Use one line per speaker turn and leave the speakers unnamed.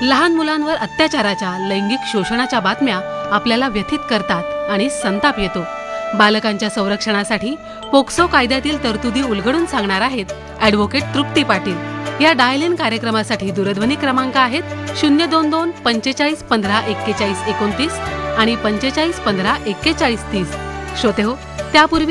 लहान मुलांवर अत्याचाराच्या, लैंगिक शोषणाच्या बातम्या आपल्याला व्यथित करतात आणि संताप येतो. बालकांच्या संरक्षणासाठी पोक्सो कायद्यातील तरतुदी उलगडून सांगणार आहेत ॲडव्होकेट तृप्ती पाटील. या डायल इन कार्यक्रमासाठी दूरध्वनी क्रमांक आहेत 022 45 15 41 29 आणि 45 15 41 30. श्रोते हो, त्यापूर्वी